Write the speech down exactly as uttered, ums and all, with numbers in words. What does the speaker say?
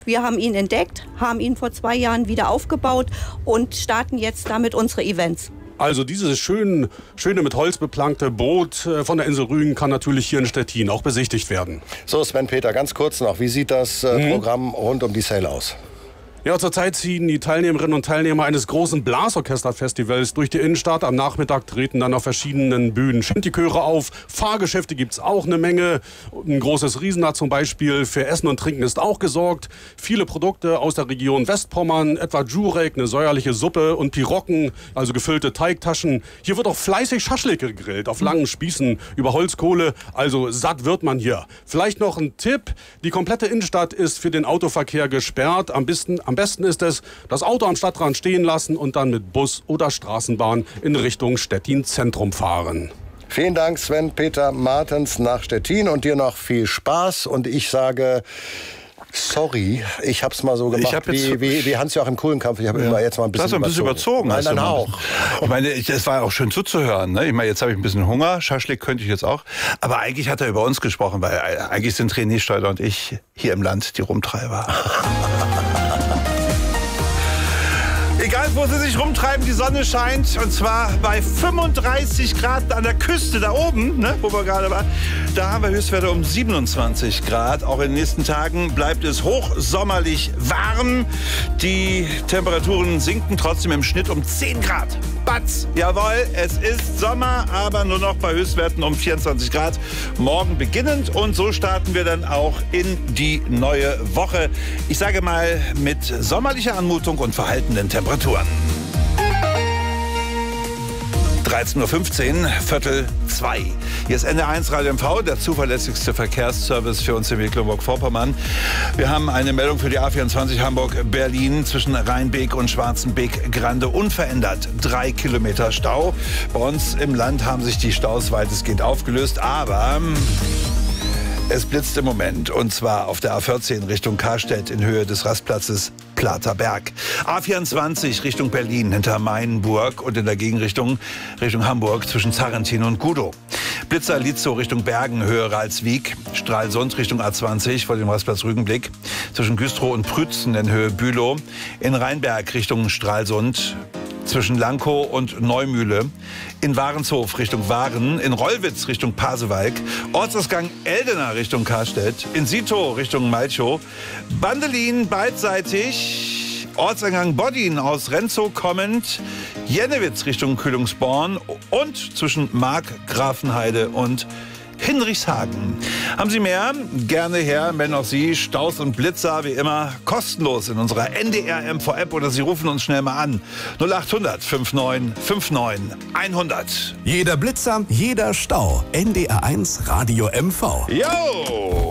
Wir haben ihn entdeckt, haben ihn vor zwei Jahren wieder aufgebaut und starten jetzt damit unsere Events. Also dieses schön, schöne mit Holz beplankte Boot von der Insel Rügen kann natürlich hier in Stettin auch besichtigt werden. So, Sven-Peter, ganz kurz noch. Wie sieht das äh, Mhm. Programm rund um die Sail aus? Ja, zurzeit ziehen die Teilnehmerinnen und Teilnehmer eines großen Blasorchesterfestivals durch die Innenstadt. Am Nachmittag treten dann auf verschiedenen Bühnen Shinty-Chöre auf. Fahrgeschäfte gibt's auch eine Menge. Ein großes Riesenrad zum Beispiel. Für Essen und Trinken ist auch gesorgt. Viele Produkte aus der Region Westpommern, etwa Djurek, eine säuerliche Suppe und Pirocken, also gefüllte Teigtaschen. Hier wird auch fleißig Schaschlik gegrillt, auf langen Spießen über Holzkohle. Also satt wird man hier. Vielleicht noch ein Tipp. Die komplette Innenstadt ist für den Autoverkehr gesperrt. Am besten Am besten ist es, das Auto am Stadtrand stehen lassen und dann mit Bus oder Straßenbahn in Richtung Stettin Zentrum fahren. Vielen Dank, Sven-Peter Martens nach Stettin und dir noch viel Spaß. Und ich sage, sorry, ich hab's mal so gemacht Ich wie, wie, wie Hans-Joachim Kuhlenkampf. Ich habe Ja. immer jetzt mal ein bisschen Das hast du ein bisschen überzogen. Nein, hast du nein, mal ein auch. bisschen- Ich meine, ich- es war auch schön zuzuhören. Ne? Ich meine, jetzt habe ich ein bisschen Hunger. Schaschlik könnte ich jetzt auch. Aber eigentlich hat er über uns gesprochen, weil eigentlich sind René Steuder und ich hier im Land die Rumtreiber. Egal, wo sie sich rumtreiben, die Sonne scheint. Und zwar bei fünfunddreißig Grad an der Küste da oben, ne, wo wir gerade waren. Da haben wir Höchstwerte um siebenundzwanzig Grad. Auch in den nächsten Tagen bleibt es hochsommerlich warm. Die Temperaturen sinken trotzdem im Schnitt um zehn Grad. Batz! Jawohl, es ist Sommer, aber nur noch bei Höchstwerten um vierundzwanzig Grad. Morgen beginnend. Und so starten wir dann auch in die neue Woche. Ich sage mal mit sommerlicher Anmutung und verhaltenen Temperaturen. dreizehn Uhr fünfzehn, Viertel zwei. Hier ist N D R eins Radio M V, der zuverlässigste Verkehrsservice für uns in Mecklenburg-Vorpommern. Wir haben eine Meldung für die A vierundzwanzig Hamburg-Berlin zwischen Rheinbeek und Schwarzenbeek-Grande unverändert. Drei Kilometer Stau. Bei uns im Land haben sich die Staus weitestgehend aufgelöst, aber es blitzt im Moment, und zwar auf der A vierzehn Richtung Karstedt in Höhe des Rastplatzes Platerberg. A vierundzwanzig Richtung Berlin hinter Mainburg und in der Gegenrichtung Richtung Hamburg zwischen Zarrentin und Gudow. Blitzer Lietzow Richtung Bergen, Höhe Ralswiek. Stralsund Richtung A zwanzig vor dem Rastplatz Rügenblick. Zwischen Güstrow und Prützen in Höhe Bülow. In Rheinberg Richtung Stralsund. Zwischen Lankow und Neumühle, in Warenshof Richtung Waren, in Rollwitz Richtung Pasewalk, Ortsausgang Eldener Richtung Karstedt, in Sitow Richtung Malchow, Bandelin beidseitig, Ortseingang Boddin aus Renzow kommend, Jennewitz Richtung Kühlungsborn und zwischen Markgrafenheide und Hinrichshagen. Haben Sie mehr? Gerne her, wenn auch Sie Staus und Blitzer wie immer kostenlos in unserer N D R M V-App oder Sie rufen uns schnell mal an. null acht hundert neunundfünfzig neunundfünfzig hundert. Jeder Blitzer, jeder Stau. N D R eins Radio M V. Jo!